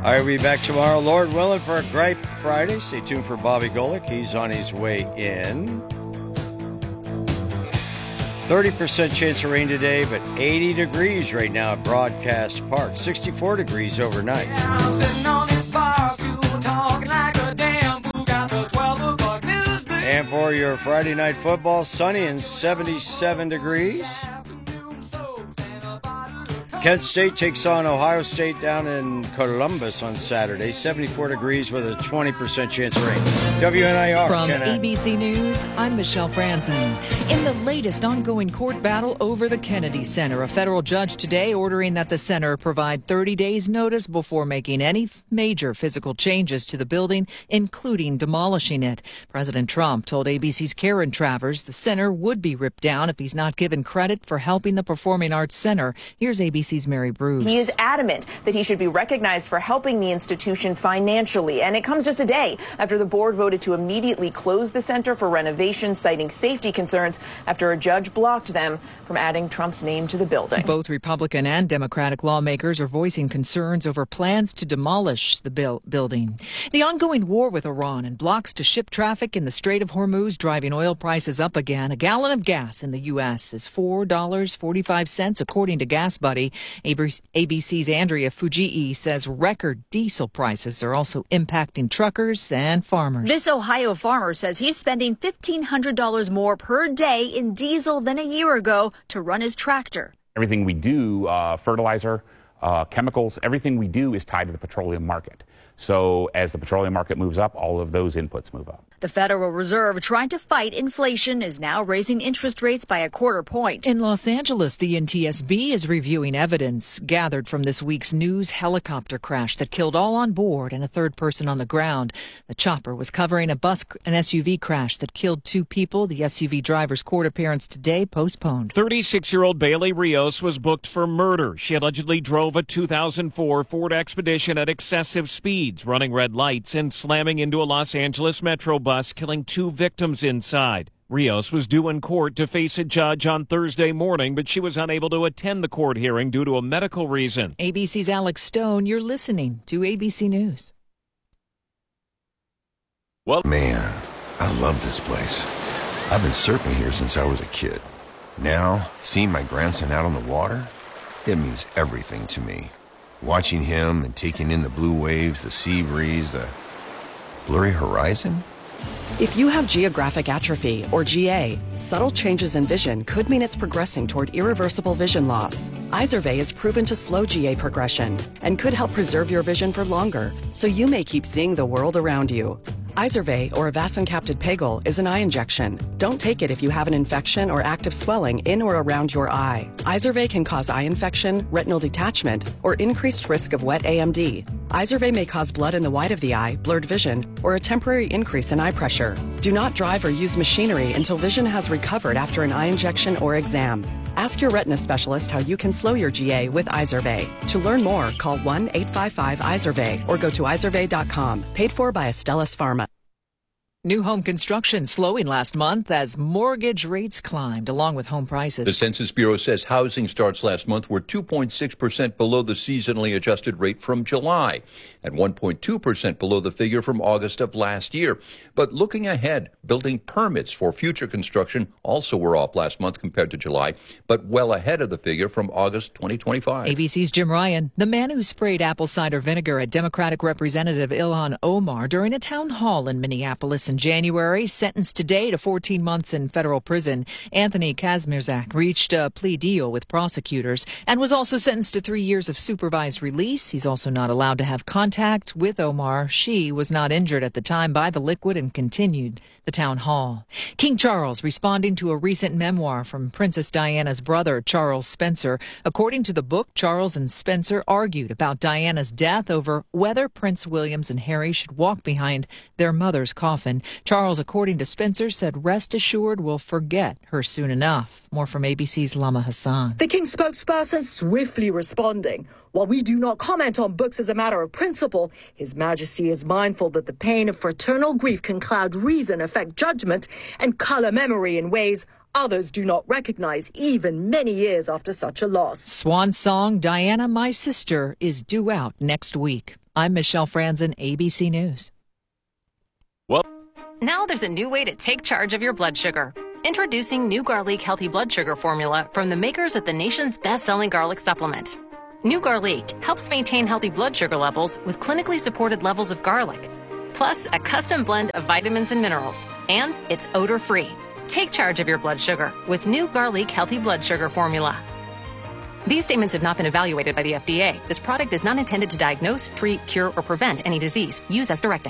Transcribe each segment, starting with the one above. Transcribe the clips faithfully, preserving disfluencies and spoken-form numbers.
I'll be back tomorrow, Lord willing, for a great Friday. Stay tuned for Bobby Golick. He's on his way in. thirty percent chance of rain today, but eighty degrees right now at Broadcast Park. sixty-four degrees overnight. I'm sitting on this bar stool talking like a damn fool. Got the twelve o'clock news. And for your Friday night football, sunny and seventy-seven degrees. Kent State takes on Ohio State down in Columbus on Saturday. seventy-four degrees with a twenty percent chance of rain. W N I R. From Ken A B C News, I'm Michelle Franzen. In the latest ongoing court battle over the Kennedy Center, a federal judge today ordering that the center provide thirty days notice before making any major physical changes to the building, including demolishing it. President Trump told A B C's Karen Travers the center would be ripped down if he's not given credit for helping the Performing Arts Center. Here's A B C's Mary Bruce. He is adamant that he should be recognized for helping the institution financially, and it comes just a day after the board voted to immediately close the center for renovation, citing safety concerns after a judge blocked them from adding Trump's name to the building. Both Republican and Democratic lawmakers are voicing concerns over plans to demolish the bil- building. The ongoing war with Iran and blocks to ship traffic in the Strait of Hormuz driving oil prices up again. A gallon of gas in the U S is four dollars and forty-five cents, according to Gas Buddy. A B C's Andrea Fujii says record diesel prices are also impacting truckers and farmers. This Ohio farmer says he's spending fifteen hundred dollars more per day in diesel than a year ago to run his tractor. Everything we do, uh, fertilizer, uh, chemicals, everything we do is tied to the petroleum market. So as the petroleum market moves up, all of those inputs move up. The Federal Reserve, trying to fight inflation, is now raising interest rates by a quarter point. In Los Angeles, the N T S B is reviewing evidence gathered from this week's news helicopter crash that killed all on board and a third person on the ground. The chopper was covering a bus and S U V crash that killed two people. The S U V driver's court appearance today postponed. thirty-six-year-old Bailey Rios was booked for murder. She allegedly drove a two thousand four Ford Expedition at excessive speeds, running red lights and slamming into a Los Angeles Metro bus, killing two victims inside. Rios was due in court to face a judge on Thursday morning, but she was unable to attend the court hearing due to a medical reason. A B C's Alex Stone, you're listening to A B C News. Well, man, I love this place. I've been surfing here since I was a kid. Now, seeing my grandson out on the water, it means everything to me. Watching him and taking in the blue waves, the sea breeze, the blurry horizon. If you have geographic atrophy, or G A, subtle changes in vision could mean it's progressing toward irreversible vision loss. Izervay is proven to slow G A progression and could help preserve your vision for longer, so you may keep seeing the world around you. Izervay, or avacincaptad pegol, is an eye injection. Don't take it if you have an infection or active swelling in or around your eye. Izervay can cause eye infection, retinal detachment, or increased risk of wet A M D. Izervay may cause blood in the white of the eye, blurred vision, or a temporary increase in eye pressure. Do not drive or use machinery until vision has recovered after an eye injection or exam. Ask your retina specialist how you can slow your G A with Izervay. To learn more, call one eight five five Izervay or go to izervay dot com. Paid for by Astellas Pharma. New home construction slowing last month as mortgage rates climbed along with home prices. The Census Bureau says housing starts last month were two point six percent below the seasonally adjusted rate from July and one point two percent below the figure from August of last year. But looking ahead, building permits for future construction also were off last month compared to July, but well ahead of the figure from August twenty twenty-five. A B C's Jim Ryan. The man who sprayed apple cider vinegar at Democratic Representative Ilhan Omar during a town hall in Minneapolis in January, sentenced today to fourteen months in federal prison. Anthony Kazmierzak reached a plea deal with prosecutors and was also sentenced to three years of supervised release. He's also not allowed to have contact with Omar. She was not injured at the time by the liquid and continued the town hall. King Charles responding to a recent memoir from Princess Diana's brother, Charles Spencer. According to the book, Charles and Spencer argued about Diana's death over whether Prince William and Harry should walk behind their mother's coffin. Charles, according to Spencer, said rest assured we'll forget her soon enough. More from A B C's Lama Hassan. The King's spokesperson swiftly responding. While we do not comment on books as a matter of principle, His Majesty is mindful that the pain of fraternal grief can cloud reason, affect judgment, and color memory in ways others do not recognize even many years after such a loss. Swan song Diana, My Sister is due out next week. I'm Michelle Franzen, A B C News. Well, now there's a new way to take charge of your blood sugar. Introducing new Garlic Healthy Blood Sugar Formula from the makers of the nation's best-selling garlic supplement. New Garlic helps maintain healthy blood sugar levels with clinically supported levels of garlic, plus a custom blend of vitamins and minerals, and it's odor-free. Take charge of your blood sugar with new Garlic Healthy Blood Sugar Formula. These statements have not been evaluated by the F D A. This product is not intended to diagnose, treat, cure, or prevent any disease. Use as directed.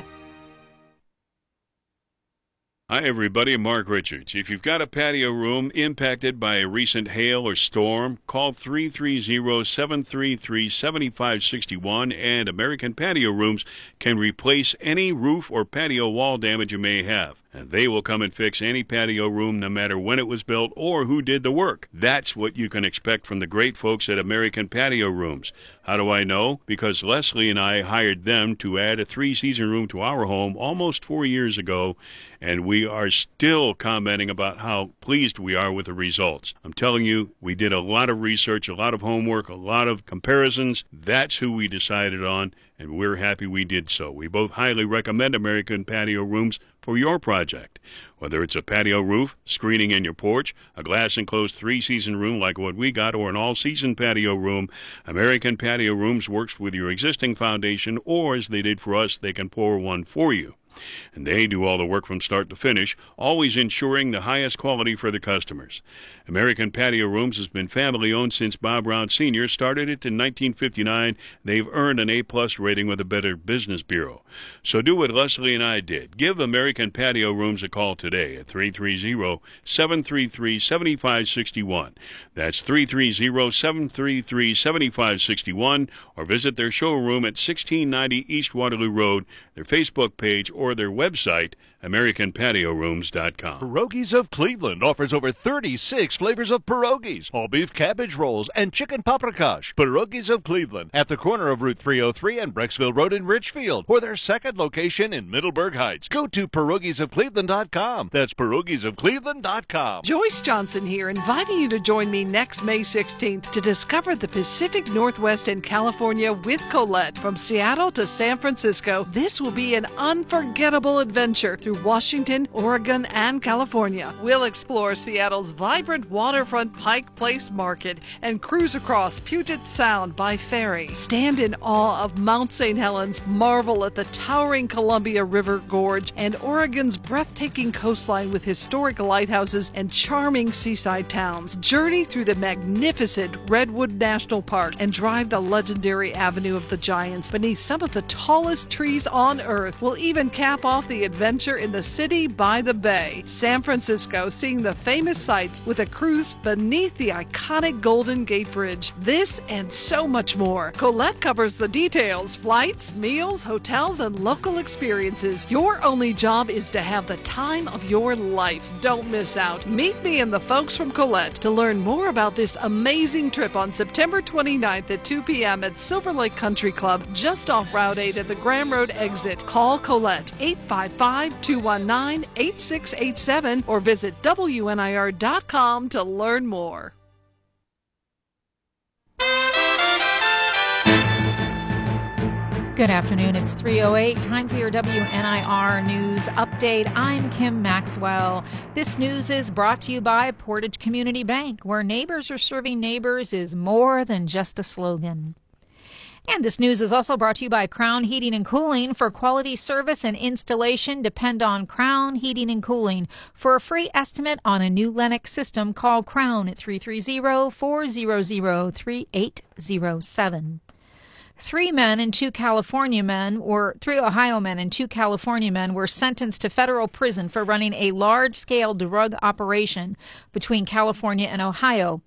Hi, everybody. Mark Richards. If you've got a patio room impacted by a recent hail or storm, call three three zero, seven three three, seven five six one, and American Patio Rooms can replace any roof or patio wall damage you may have. And they will come and fix any patio room no matter when it was built or who did the work. That's what you can expect from the great folks at American Patio Rooms. How do I know? Because Leslie and I hired them to add a three-season room to our home almost four years ago, and we are still commenting about how pleased we are with the results. I'm telling you, we did a lot of research, a lot of homework, a lot of comparisons. That's who we decided on, and we're happy we did so. We both highly recommend American Patio Rooms for your project. Whether it's a patio roof, screening in your porch, a glass-enclosed three-season room like what we got, or an all-season patio room, American Patio Rooms works with your existing foundation, or as they did for us, they can pour one for you. And they do all the work from start to finish, always ensuring the highest quality for the customers. American Patio Rooms has been family-owned since Bob Brown Senior started it in nineteen fifty-nine. They've earned an A-plus rating with the Better Business Bureau. So do what Leslie and I did. Give American Patio Rooms a call today at three three zero, seven three three, seven five six one. That's three three zero, seven three three, seven five six one, or visit their showroom at sixteen ninety East Waterloo Road, their Facebook page, or their website, American Patio Rooms dot com. Pierogies of Cleveland offers over thirty-six flavors of pierogies, all beef cabbage rolls, and chicken paprikash. Pierogies of Cleveland at the corner of Route three oh three and Brecksville Road in Richfield, or their second location in Middleburg Heights. Go to pierogies of cleveland dot com. That's pierogies of cleveland dot com. Joyce Johnson here, inviting you to join me next May sixteenth to discover the Pacific Northwest and California with Colette. From Seattle to San Francisco, this will be an unforgettable adventure through Washington, Oregon, and California. We'll explore Seattle's vibrant waterfront Pike Place Market and cruise across Puget Sound by ferry. Stand in awe of Mount Saint Helens, marvel at the towering Columbia River Gorge, and Oregon's breathtaking coastline with historic lighthouses and charming seaside towns. Journey through the magnificent Redwood National Park and drive the legendary Avenue of the Giants beneath some of the tallest trees on Earth. We'll even cap off the adventure in the city by the bay. San Francisco, seeing the famous sights with a cruise beneath the iconic Golden Gate Bridge. This and so much more. Colette covers the details: flights, meals, hotels, and local experiences. Your only job is to have the time of your life. Don't miss out. Meet me and the folks from Colette to learn more about this amazing trip on September twenty-ninth at two p.m. at Silver Lake Country Club, just off Route eight at the Graham Road exit. Call Colette eight five five, two one nine, eight six eight seven or visit W N I R dot com to learn more. Good afternoon. It's three oh eight. Time for your W N I R News Update. I'm Kim Maxwell. This news is brought to you by Portage Community Bank, where neighbors are serving neighbors is more than just a slogan. And this news is also brought to you by Crown Heating and Cooling. For quality service and installation, depend on Crown Heating and Cooling. For a free estimate on a new Lennox system, call Crown at three three zero, four zero zero, three eight zero seven. Three men and two California men, or three Ohio men and two California men, were sentenced to federal prison for running a large-scale drug operation between California and Ohio.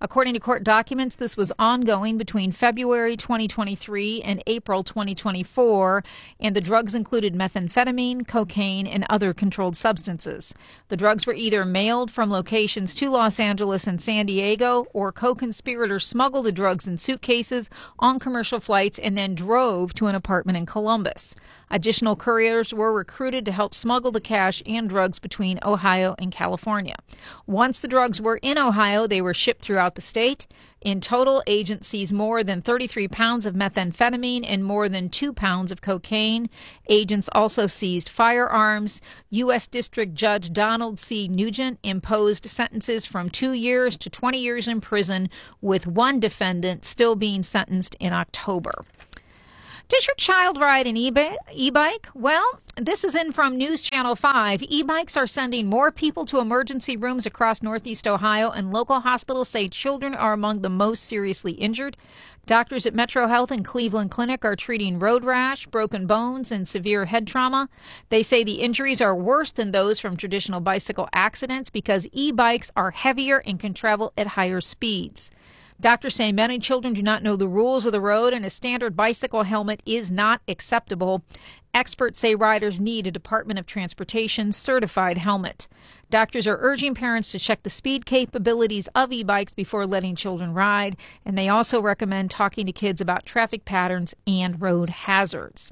According to court documents, this was ongoing between February twenty twenty-three and April twenty twenty-four, and the drugs included methamphetamine, cocaine, and other controlled substances. The drugs were either mailed from locations to Los Angeles and San Diego, or co-conspirators smuggled the drugs in suitcases on commercial flights and then drove to an apartment in Columbus. Additional couriers were recruited to help smuggle the cash and drugs between Ohio and California. Once the drugs were in Ohio, they were shipped throughout the state. In total, agents seized more than thirty-three pounds of methamphetamine and more than two pounds of cocaine. Agents also seized firearms. U S District Judge Donald C. Nugent imposed sentences from two years to twenty years in prison, with one defendant still being sentenced in October. Does your child ride an e-bike? Well, this is in from News Channel five. E-bikes are sending more people to emergency rooms across Northeast Ohio, and local hospitals say children are among the most seriously injured. Doctors at Metro Health and Cleveland Clinic are treating road rash, broken bones, and severe head trauma. They say the injuries are worse than those from traditional bicycle accidents because e-bikes are heavier and can travel at higher speeds. Doctors say many children do not know the rules of the road, and a standard bicycle helmet is not acceptable. Experts say riders need a Department of Transportation certified helmet. Doctors are urging parents to check the speed capabilities of e-bikes before letting children ride, and they also recommend talking to kids about traffic patterns and road hazards.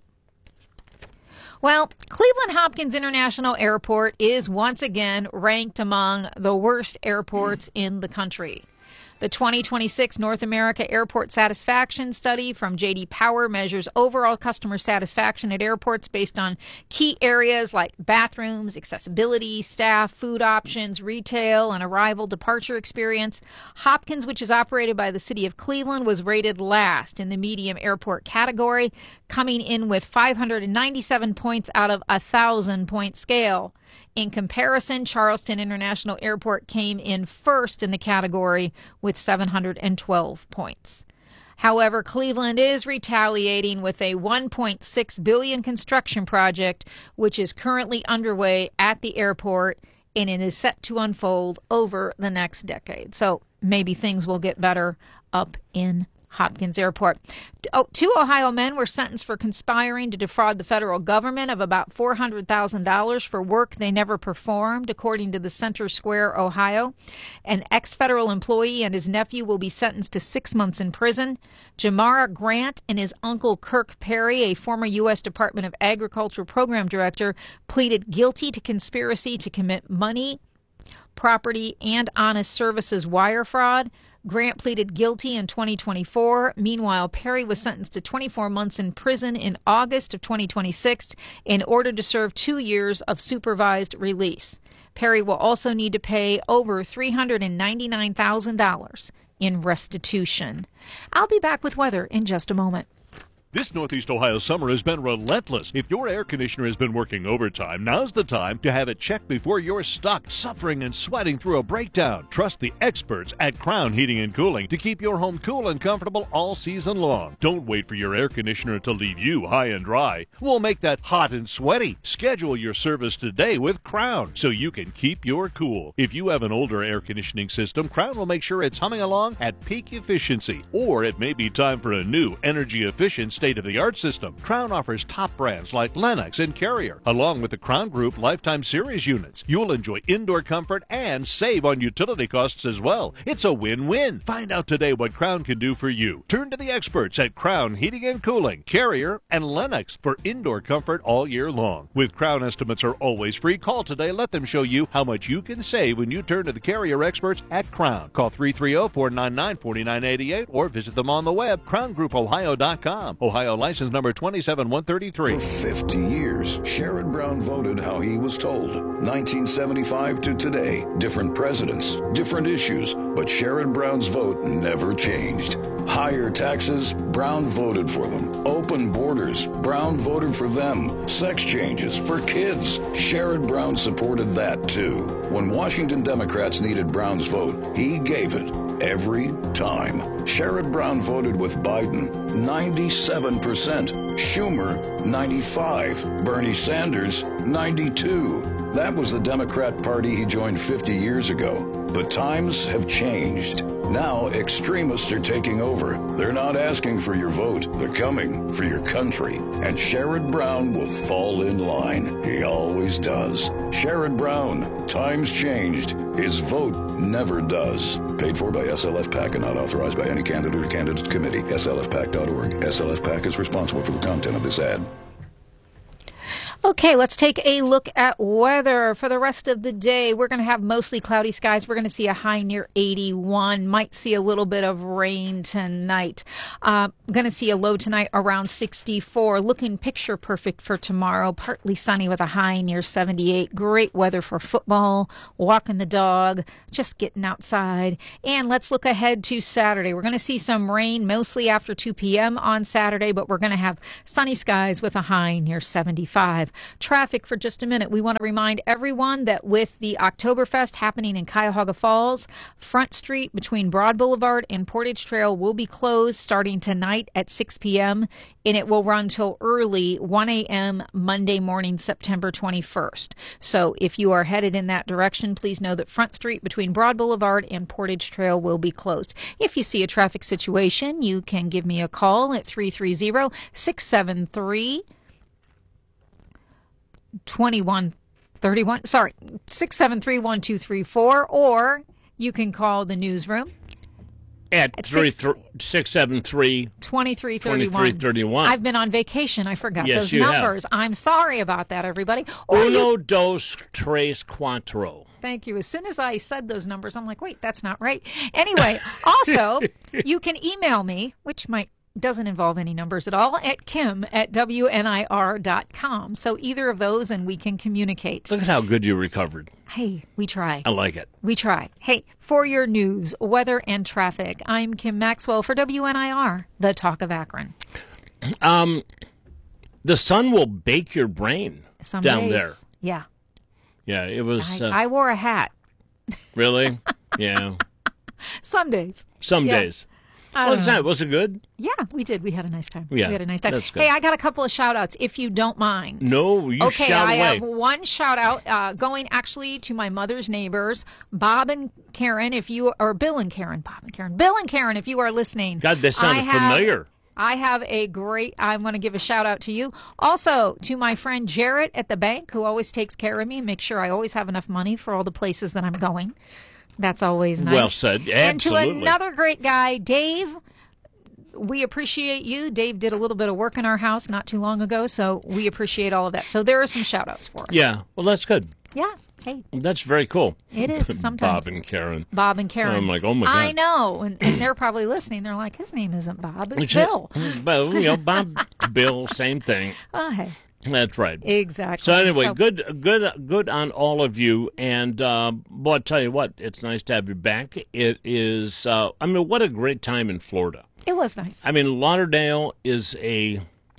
Well, Cleveland Hopkins International Airport is once again ranked among the worst airports in the country. The twenty twenty-six North America Airport Satisfaction Study from J D Power measures overall customer satisfaction at airports based on key areas like bathrooms, accessibility, staff, food options, retail, and arrival departure experience. Hopkins, which is operated by the city of Cleveland, was rated last in the medium airport category, coming in with five hundred ninety-seven points out of a one thousand point scale. In comparison, Charleston International Airport came in first in the category with seven hundred twelve points. However, Cleveland is retaliating with a one point six billion dollars construction project, which is currently underway at the airport, and it is set to unfold over the next decade. So maybe things will get better up in Hopkins Airport. Oh, two Ohio men were sentenced for conspiring to defraud the federal government of about four hundred thousand dollars for work they never performed, according to the Center Square, Ohio. An ex-federal employee and his nephew will be sentenced to six months in prison. Jamara Grant and his uncle Kirk Perry, a former U S Department of Agriculture program director, pleaded guilty to conspiracy to commit money, property, and honest services wire fraud. Grant pleaded guilty in twenty twenty-four. Meanwhile, Perry was sentenced to twenty-four months in prison in August of twenty twenty-six in order to serve two years of supervised release. Perry will also need to pay over three hundred ninety-nine thousand dollars in restitution. I'll be back with weather in just a moment. This Northeast Ohio summer has been relentless. If your air conditioner has been working overtime, now's the time to have it checked before you're stuck, suffering and sweating through a breakdown. Trust the experts at Crown Heating and Cooling to keep your home cool and comfortable all season long. Don't wait for your air conditioner to leave you high and dry. We'll make that hot and sweaty. Schedule your service today with Crown so you can keep your cool. If you have an older air conditioning system, Crown will make sure it's humming along at peak efficiency. Or it may be time for a new energy-efficient state-of-the-art system. Crown offers top brands like Lennox and Carrier, along with the Crown Group Lifetime Series units. You'll enjoy indoor comfort and save on utility costs as well. It's a win-win. Find out today what Crown can do for you. Turn to the experts at Crown Heating and Cooling, Carrier, and Lennox for indoor comfort all year long. With Crown estimates are always free, call today. Let them show you how much you can save when you turn to the Carrier experts at Crown. Call three three zero, four nine nine, four nine eight eight or visit them on the web, crown group ohio dot com. Ohio license number twenty-seven one thirty-three. For fifty years, Sherrod Brown voted how he was told. nineteen seventy-five to today, different presidents, different issues, but Sherrod Brown's vote never changed. Higher taxes, Brown voted for them. Open borders, Brown voted for them. Sex changes for kids, Sherrod Brown supported that too. When Washington Democrats needed Brown's vote, he gave it every time. Sherrod Brown voted with Biden, ninety-seven percent. Schumer, ninety-five. Bernie Sanders, ninety-two. That was the Democrat Party he joined fifty years ago. But times have changed. Now extremists are taking over. They're not asking for your vote. They're coming for your country. And Sherrod Brown will fall in line. He always does. Sherrod Brown. Times changed. His vote never does. Paid for by S L F PAC and not authorized by any candidate or candidate committee. S L F PAC dot org. S L F PAC is responsible for the content of this ad. Okay, let's take a look at weather for the rest of the day. We're going to have mostly cloudy skies. We're going to see a high near eighty-one. Might see a little bit of rain tonight. Uh, going to see a low tonight around sixty-four. Looking picture perfect for tomorrow. Partly sunny with a high near seventy-eight. Great weather for football, walking the dog, just getting outside. And let's look ahead to Saturday. We're going to see some rain mostly after two p.m. on Saturday, but we're going to have sunny skies with a high near seventy-five. Traffic for just a minute. We want to remind everyone that with the Oktoberfest happening in Cuyahoga Falls, Front Street between Broad Boulevard and Portage Trail will be closed starting tonight at six p.m. and it will run till early one a.m. Monday morning, September twenty-first. So if you are headed in that direction, please know that Front Street between Broad Boulevard and Portage Trail will be closed. If you see a traffic situation, you can give me a call at three three zero, six seven three, twenty-one thirty-one. Sorry, six seven three, one two three four, or you can call the newsroom at, at three, th- six seven three, twenty-three thirty-one. I've been on vacation. I forgot yes, those you numbers. Have. I'm sorry about that, everybody. Or Uno, you... dos, tres, cuatro. Thank you. As soon as I said those numbers, I'm like, wait, that's not right. Anyway, also, you can email me, which might doesn't involve any numbers at all, at Kim at W N I R dot com. So either of those, and we can communicate. Look at how good you recovered. Hey, we try. I like it. We try. Hey, for your news, weather, and traffic, I'm Kim Maxwell for W N I R, the Talk of Akron. Um, the sun will bake your brain Some down days. there. Yeah. Yeah, it was. I, uh, I wore a hat. Really? Yeah. Some days. Some yeah. days. Well, it's not, was it good? Yeah, we did. We had a nice time. Yeah, we had a nice time. that's good. Hey, I got a couple of shout outs, if you don't mind. No, you okay, shout I away. have one shout out uh, going actually to my mother's neighbors, Bob and Karen, if you or Bill and Karen, Bob and Karen, Bill and Karen, if you are listening. God, they sounded I have, familiar. I have a great, I'm going to give a shout out to you. Also, to my friend Jarrett at the bank, who always takes care of me and makes sure I always have enough money for all the places that I'm going. That's always nice. Well said. Absolutely. And to another great guy, Dave. We appreciate you. Dave did a little bit of work in our house not too long ago, so we appreciate all of that. So there are some shout-outs for us. Yeah, well, that's good. Yeah, hey. That's very cool. It is sometimes. Bob and Karen. Bob and Karen. I'm like, oh, my God. I know, and, and they're probably listening. They're like, his name isn't Bob, it's Bill. Well, you know, Bob, Bill, same thing. Oh, hey. That's right. Exactly. So anyway, so, good, good, good on all of you. And uh, boy, I tell you what, it's nice to have you back. It is. Uh, I mean, what a great time in Florida. It was nice. I mean, Lauderdale is a.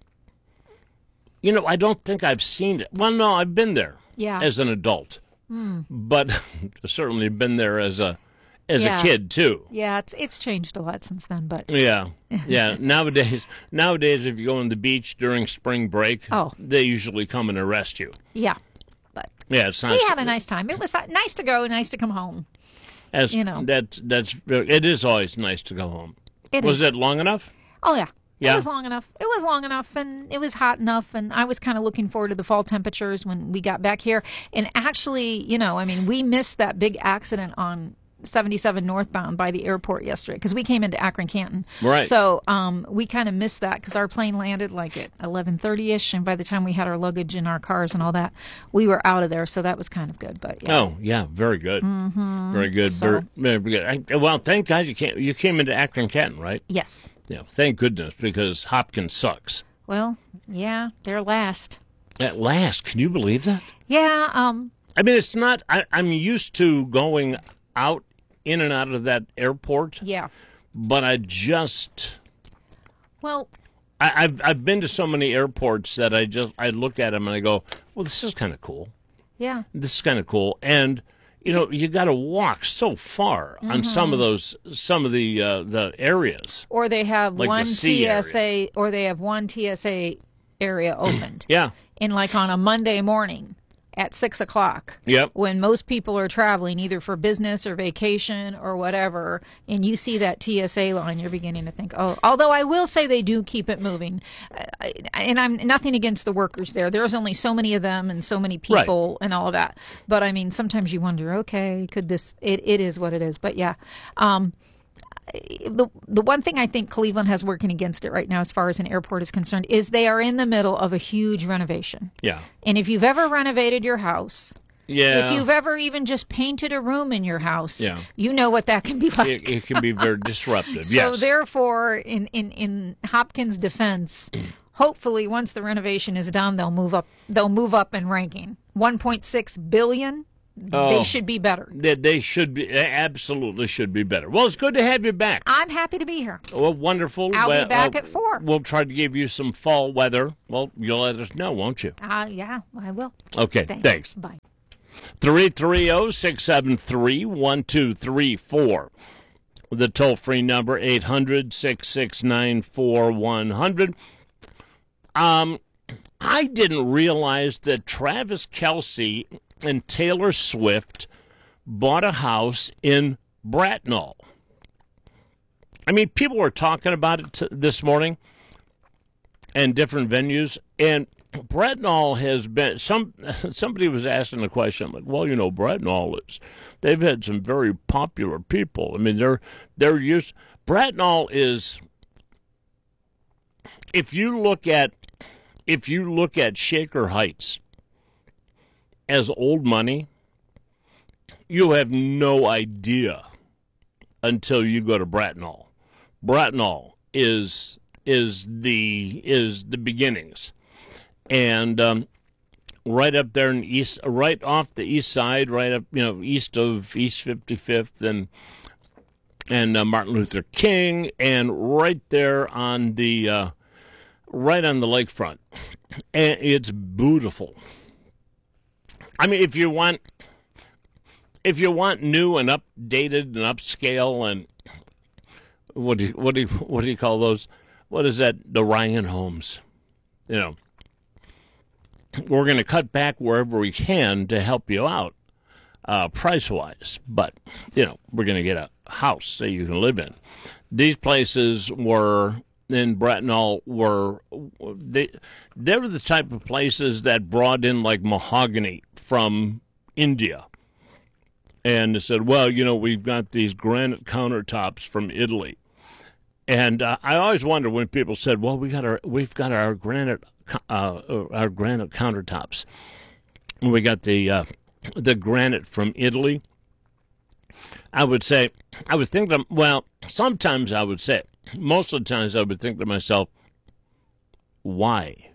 You know, I don't think I've seen it. Well, no, I've been there. Yeah. As an adult, mm. but certainly been there as a as yeah. a kid too. Yeah, it's it's changed a lot since then, but yeah, yeah. nowadays, nowadays, if you go on the beach during spring break, oh. they usually come and arrest you. Yeah, but yeah, it's nice. We had a nice time. It was nice to go, nice to come home. As you know, that that's it is always nice to go home. It was is. it long enough? Oh yeah. Yeah. It was long enough. It was long enough, and it was hot enough, and I was kind of looking forward to the fall temperatures when we got back here. And actually, you know, I mean, we missed that big accident on seventy-seven northbound by the airport yesterday because we came into Akron-Canton. Right. So um, we kind of missed that because our plane landed like at eleven thirty-ish, and by the time we had our luggage in our cars and all that, we were out of there. So that was kind of good. But yeah. Oh, yeah, very good. Mm-hmm. Very good. So, very, very good. I, well, thank God you came, you came into Akron-Canton, right? Yes. Yeah, thank goodness, because Hopkins sucks. Well, yeah, they're last. At last, can you believe that? Yeah. Um. I mean, it's not, I, I'm used to going out, in and out of that airport. Yeah. But I just... Well... I, I've I've been to so many airports that I just, I look at them and I go, well, this is kind of cool. Yeah. This is kind of cool. And... You know, you got to walk so far mm-hmm. on some of those, some of the uh, the areas. Or they have like one the T S A, area. or they have one T S A area opened. Yeah. In like on a Monday morning, at six o'clock. Yep. When most people are traveling either for business or vacation or whatever, and you see that T S A line, you're beginning to think, oh, although I will say they do keep it moving. Uh, and I'm nothing against the workers there. There's only so many of them and so many people Right. and all of that. But I mean, sometimes you wonder, okay, could this, it, it is what it is. But yeah. Um, The the one thing I think Cleveland has working against it right now as far as an airport is concerned is they are in the middle of a huge renovation. Yeah. And if you've ever renovated your house, Yeah. if you've ever even just painted a room in your house, Yeah. you know what that can be like. It, it can be very disruptive. So yes. therefore, in, in, in Hopkins' defense, hopefully once the renovation is done, they'll move up. They'll move up in ranking. one point six billion. Oh, they should be better. They, they should be, they absolutely should be better. Well, it's good to have you back. I'm happy to be here. Well, wonderful. I'll well, be back uh, at four. We'll try to give you some fall weather. Well, you'll let us know, won't you? Uh, yeah, I will. Okay, Thanks. thanks. Bye. three three zero, six seven three, one two three four. The toll-free number, eight hundred, six six nine, four one zero zero. Um, I didn't realize that Travis Kelce and Taylor Swift bought a house in Bracknell. I mean, people were talking about it t- this morning and different venues, and Bracknell has been, some somebody was asking the question, like, well, you know, Bracknell is, they've had some very popular people. I mean, they're, they're used, Bracknell is, if you look at, if you look at Shaker Heights as old money, you have no idea until you go to Bracknell. Bracknell is is the is the beginnings, and um, right up there in east, right off the east side, right up you know east of East fifty-fifth and and uh, Martin Luther King, and right there on the uh, right on the lakefront, and it's beautiful. I mean, if you want, if you want new and updated and upscale and what do you, what do you, what do you call those? What is that? The Ryan homes. You know, we're going to cut back wherever we can to help you out, uh, price wise. But you know, we're going to get a house that you can live in. These places were in Bracknell were they they were the type of places that brought in like mahogany from India, and they said, well, you know, we've got these granite countertops from Italy, and uh, I always wonder when people said, well, we got our we've got our granite uh, our granite countertops, and we got the uh, the granite from Italy. I would say, I would think that, well, sometimes I would say, most of the times I would think to myself, why?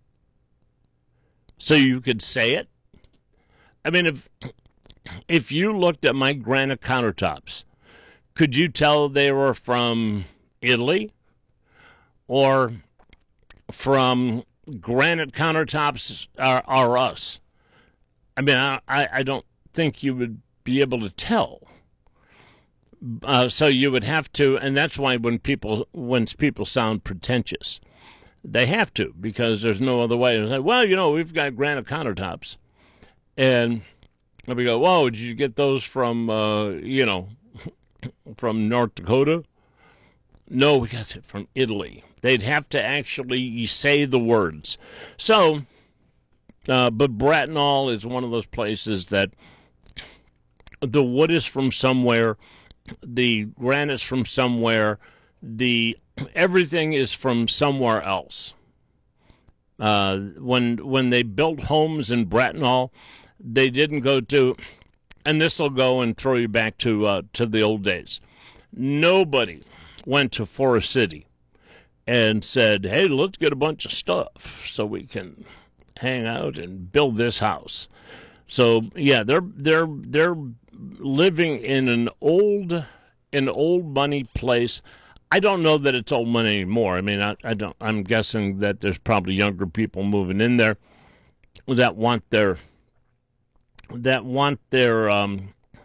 So you could say it? I mean, if if you looked at my granite countertops, could you tell they were from Italy or from granite countertops are, are us? I mean, I, I don't think you would be able to tell. Uh, so you would have to, and that's why when people when people sound pretentious, they have to, because there's no other way to say, well, you know, we've got granite countertops. And we go, whoa, did you get those from, uh, you know, from North Dakota? No, we got it from Italy. They'd have to actually say the words. So, uh, but Bracknell is one of those places that the wood is from somewhere, the granite's from somewhere, the everything is from somewhere else. Uh, when when they built homes in Bracknell, they didn't go to, and this will go and throw you back to uh, to the old days. Nobody went to Forest City and said, "Hey, let's get a bunch of stuff so we can hang out and build this house." So yeah, they're they're they're living in an old an old money place. I don't know that it's old money anymore. I mean, I, I don't. I'm guessing that there's probably younger people moving in there that want their that want their um,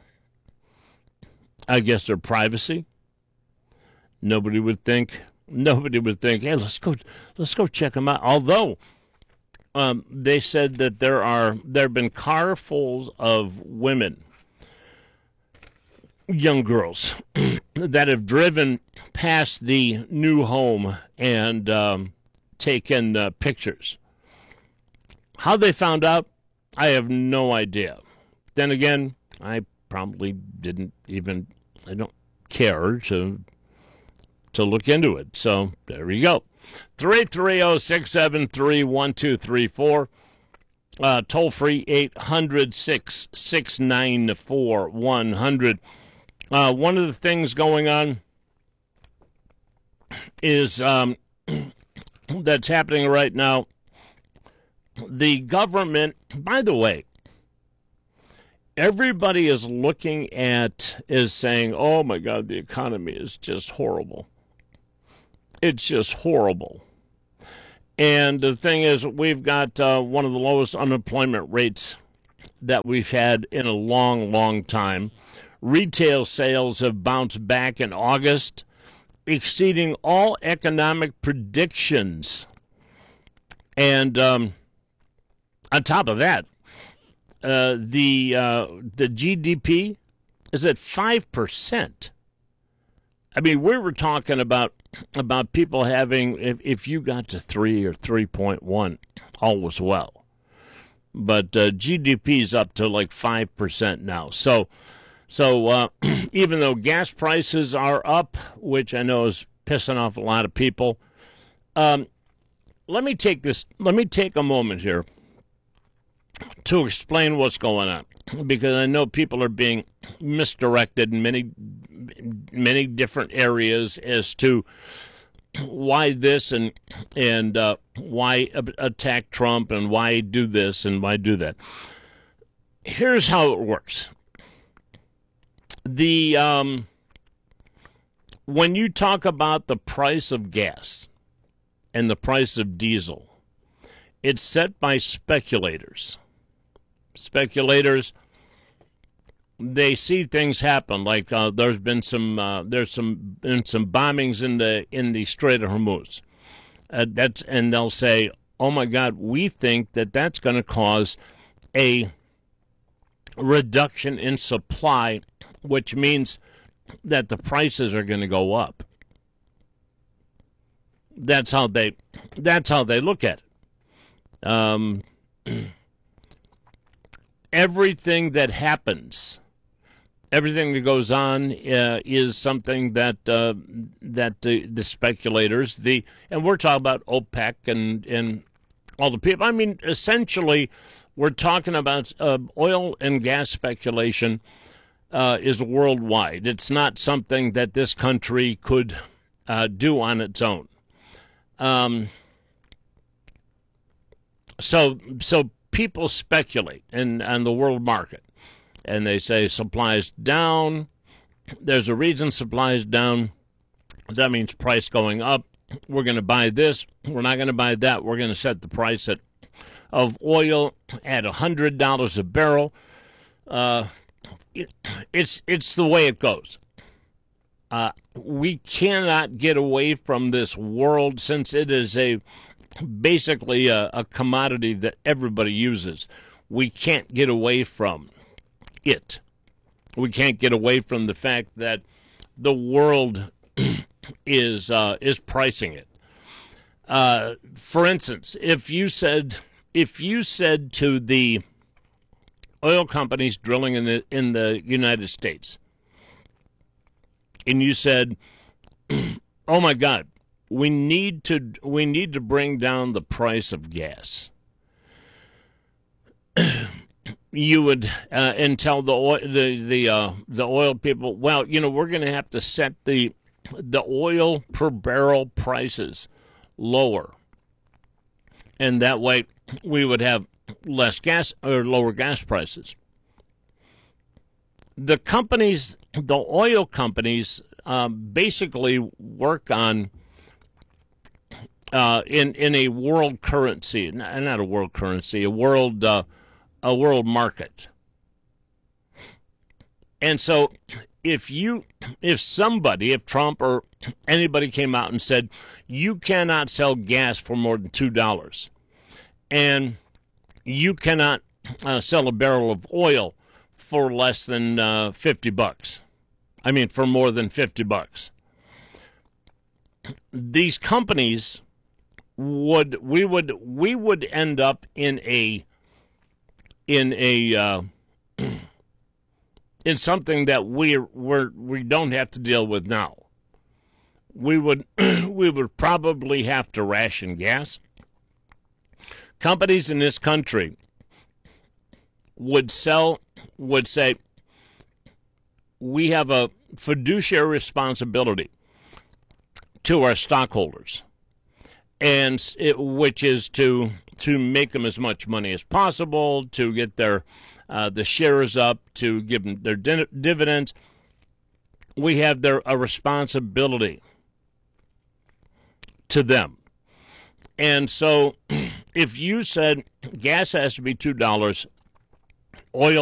I guess their privacy. Nobody would think. Nobody would think. Hey, let's go. Let's go check them out. Although, um, they said that there are there have been carfuls of women, young girls, that have driven past the new home and um, taken uh, pictures. How they found out, I have no idea. Then again, I probably didn't even, I don't care to to look into it. So there you go. three three zero, six seven three, one two three four. Uh, toll free eight hundred, six six nine, four one zero zero. Uh, one of the things going on is um, that's happening right now. The government, by the way, everybody is looking at, is saying, oh my God, the economy is just horrible. It's just horrible. And the thing is, we've got uh, one of the lowest unemployment rates that we've had in a long, long time. Retail sales have bounced back in August, exceeding all economic predictions. And um, on top of that, uh, the uh, the G D P is at five percent. I mean, we were talking about about people having, if, if you got to three or three point one, all was well. But uh, G D P is up to like five percent now. So, so uh, even though gas prices are up, which I know is pissing off a lot of people, um, let me take this. Let me take a moment here to explain what's going on, because I know people are being misdirected in many, many different areas as to why this and and uh, why attack Trump and why do this and why do that. Here's how it works. The um, when you talk about the price of gas and the price of diesel, it's set by speculators. Speculators, they see things happen. Like uh, there's been some, uh, there's some, been some bombings in the in the Strait of Hormuz. Uh, that's and they'll say, "Oh my God, we think that that's going to cause a reduction in supply, which means that the prices are going to go up." That's how they, that's how they look at it. Um. Everything that happens, everything that goes on uh, is something that uh, that the, the speculators, the and we're talking about OPEC and, and all the people. I mean, essentially, we're talking about uh, oil and gas speculation uh, is worldwide. It's not something that this country could uh, do on its own. Um. So so. People speculate in on the world market, and they say supply is down. There's a reason supply is down. That means price going up. We're going to buy this. We're not going to buy that. We're going to set the price at, of oil at one hundred dollars a barrel. Uh, it, it's it's the way it goes. Uh, we cannot get away from this world, since it is a basically a, a commodity that everybody uses. We can't get away from it. We can't get away from the fact that the world is uh, is pricing it. Uh, for instance, if you said if you said to the oil companies drilling in the in the United States, and you said, "Oh my God, We need to we need to bring down the price of gas," you would uh, and tell the oil, the the uh, the oil people, well, you know, we're going to have to set the the oil per barrel prices lower, and that way we would have less gas or lower gas prices. The companies, the oil companies, um, basically work on. Uh, in in a world currency, not a world currency, a world uh, a world market. And so, if you, if somebody, if Trump or anybody came out and said you cannot sell gas for more than two dollars, and you cannot uh, sell a barrel of oil for less than uh, fifty bucks. I mean, for more than fifty bucks. These companies would we would we would end up in a in a uh, in something that we we we don't have to deal with now. We would we would probably have to ration gas. Companies in this country would sell would say we have a fiduciary responsibility to our stockholders, and it, which is to to make them as much money as possible, to get their uh, the shares up, to give them their din- dividends. We have their a responsibility to them, and so if you said gas has to be two dollars, oil